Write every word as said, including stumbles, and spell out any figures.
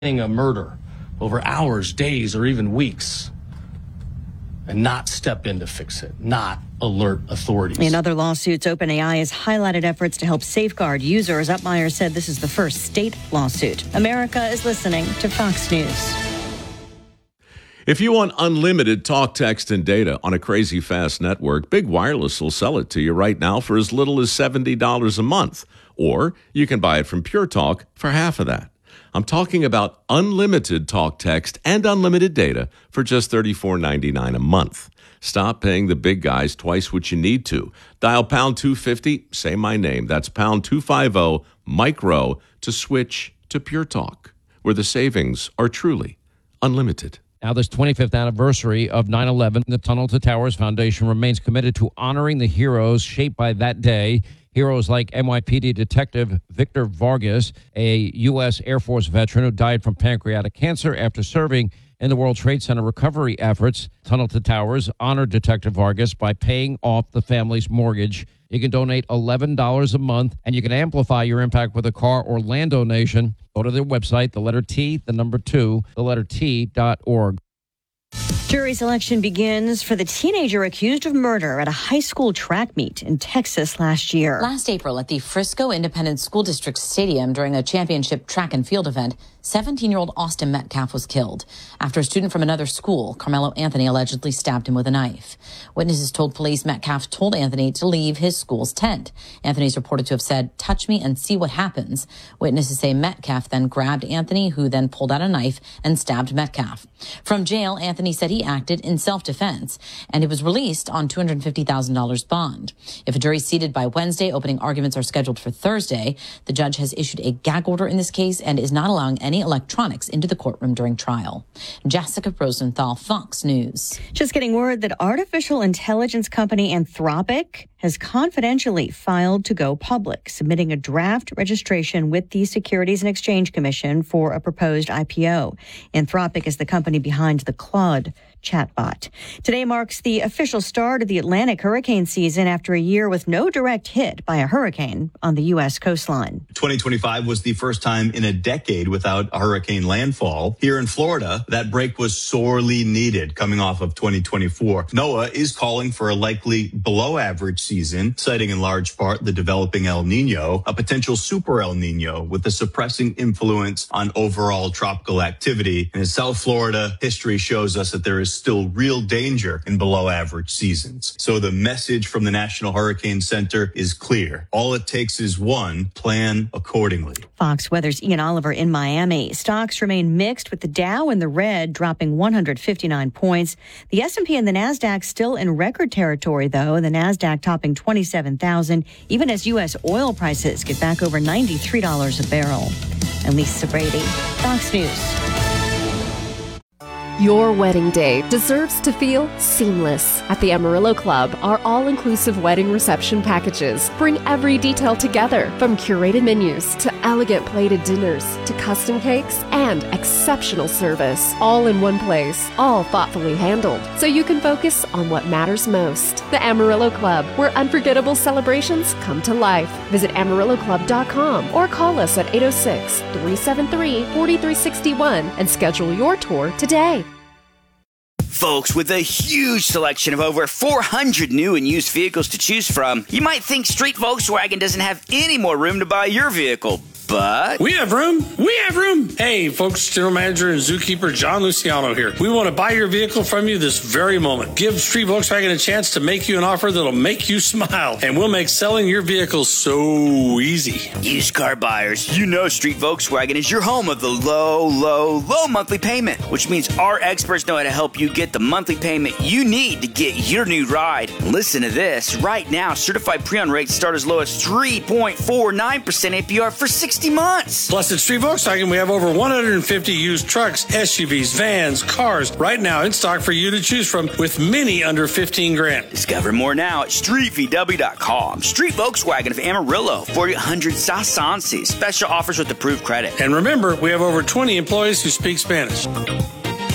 a murder over hours, days, or even weeks, and not step in to fix it, not alert authorities. In other lawsuits, OpenAI has highlighted efforts to help safeguard users. Upmeyer said this is the first state lawsuit. America is listening to Fox News. If you want unlimited talk, text, and data on a crazy fast network, Big Wireless will sell it to you right now for as little as seventy dollars a month. Or you can buy it from Pure Talk for half of that. I'm talking about unlimited talk, text, and unlimited data for just thirty-four ninety-nine a month. Stop paying the big guys twice what you need to. Dial pound two fifty, say my name. That's pound two fifty, micro, to switch to Pure Talk, where the savings are truly unlimited. Now, this twenty-fifth anniversary of nine eleven, the Tunnel to Towers Foundation remains committed to honoring the heroes shaped by that day. Heroes like N Y P D Detective Victor Vargas, a U S Air Force veteran who died from pancreatic cancer after serving in the World Trade Center recovery efforts. Tunnel to Towers honored Detective Vargas by paying off the family's mortgage. You can donate eleven dollars a month, and you can amplify your impact with a car or land donation. Go to their website, the letter T, the number two, the letter T dot org. Jury selection begins for the teenager accused of murder at a high school track meet in Texas last year. Last April at the Frisco Independent School District Stadium during a championship track and field event, seventeen-year-old Austin Metcalf was killed after a student from another school, Carmelo Anthony, allegedly stabbed him with a knife. Witnesses told police Metcalf told Anthony to leave his school's tent. Anthony is reported to have said, "Touch me and see what happens." Witnesses say Metcalf then grabbed Anthony, who then pulled out a knife and stabbed Metcalf. From jail, Anthony said he acted in self-defense, and he was released on two hundred fifty thousand dollars bond. If a jury is seated by Wednesday, opening arguments are scheduled for Thursday. The judge has issued a gag order in this case and is not allowing any electronics into the courtroom during trial. Jessica Rosenthal, Fox News. Just getting word that artificial intelligence company Anthropic has confidentially filed to go public, submitting a draft registration with the Securities and Exchange Commission for a proposed I P O. Anthropic is the company behind the Claude chatbot. Today marks the official start of the Atlantic hurricane season after a year with no direct hit by a hurricane on the U S coastline. twenty twenty-five was the first time in a decade without a hurricane landfall. Here in Florida, that break was sorely needed coming off of twenty twenty-four. NOAA is calling for a likely below average season, citing in large part the developing El Nino, a potential super El Nino with a suppressing influence on overall tropical activity. And in South Florida, history shows us that there is still real danger in below average seasons. So the message from the National Hurricane Center is clear. All it takes is one, plan accordingly. Fox Weather's Ian Oliver in Miami. Stocks remain mixed with the Dow in the red, dropping one hundred fifty-nine points. The S and P and the NASDAQ still in record territory, though. The NASDAQ topping twenty-seven thousand, even as U S oil prices get back over ninety-three dollars a barrel. And Lisa Brady, Fox News. Your wedding day deserves to feel seamless. At the Amarillo Club, our all-inclusive wedding reception packages bring every detail together, from curated menus to elegant plated dinners to custom cakes and exceptional service, all in one place, all thoughtfully handled, so you can focus on what matters most. The Amarillo Club, where unforgettable celebrations come to life. Visit amarillo club dot com or call us at eight oh six, three seven three, four three six one and schedule your tour today. Folks, with a huge selection of over four hundred new and used vehicles to choose from, you might think Street Volkswagen doesn't have any more room to buy your vehicle. But we have room. We have room. Hey, folks, General Manager and Zookeeper John Luciano here. We want to buy your vehicle from you this very moment. Give Street Volkswagen a chance to make you an offer that'll make you smile, and we'll make selling your vehicle so easy. Used car buyers, you know Street Volkswagen is your home of the low, low, low monthly payment, which means our experts know how to help you get the monthly payment you need to get your new ride. Listen to this. Right now, certified pre-owned rates start as low as three point four nine percent A P R for sixty months. Plus, at Street Volkswagen, we have over one hundred fifty used trucks, S U Vs, vans, cars right now in stock for you to choose from, with many under fifteen grand. Discover more now at street v w dot com. Street Volkswagen of Amarillo, forty-eight hundred South Sansi. Special offers with approved credit. And remember, we have over twenty employees who speak Spanish.